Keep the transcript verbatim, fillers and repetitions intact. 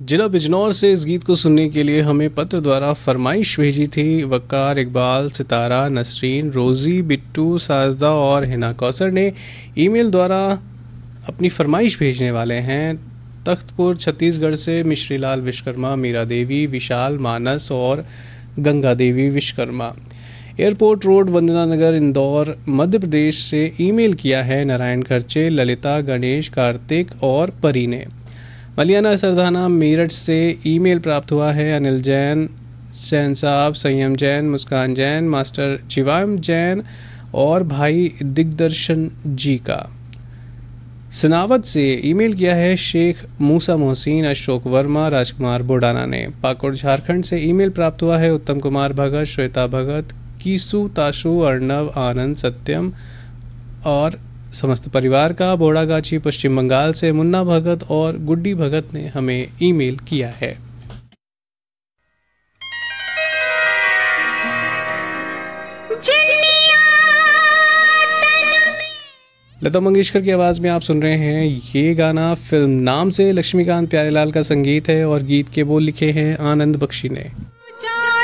जिला बिजनौर से इस गीत को सुनने के लिए हमें पत्र द्वारा फरमाइश भेजी थी। वक्कार, इकबाल, सितारा, नसरीन, रोज़ी, बिट्टू, साजदा और हिना कौसर ने ईमेल द्वारा अपनी फरमाइश भेजने वाले हैं। तख्तपुर छत्तीसगढ़ से मिश्रीलाल विश्वकर्मा, मीरा देवी, विशाल, मानस और गंगा देवी विश्वकर्मा। एयरपोर्ट रोड, वंदना नगर, इंदौर, मध्य प्रदेश से ईमेल किया है नारायण खर्चे, ललिता, गणेश, कार्तिक और परी ने। मलियाना सरदाना मेरठ से ईमेल प्राप्त हुआ है अनिल जैन, सैन साहब, संयम जैन, मुस्कान जैन, मास्टर चिवाम जैन और भाई दिग्दर्शन जी का। सनावत से ईमेल किया है शेख मूसा मोहसिन, अशोक वर्मा, राजकुमार बोडाना ने। पाकुड़ झारखंड से ईमेल प्राप्त हुआ है उत्तम कुमार भगत, श्वेता भगत, कीसु, ताशु, अर्णव, आनंद, सत्यम और समस्त परिवार का। बोड़ागाछी पश्चिम बंगाल से मुन्ना भगत और गुड्डी भगत ने हमें ईमेल किया है। लता मंगेशकर की आवाज़ में आप सुन रहे हैं ये गाना। फिल्म नाम से लक्ष्मीकांत प्यारेलाल का संगीत है और गीत के बोल लिखे हैं आनंद बख्शी ने।